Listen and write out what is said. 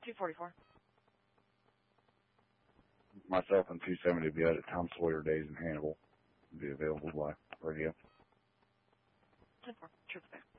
244. Myself and 270 will be out at Tom Sawyer Days in Hannibal. Be available by radio. 10-4. Troops there.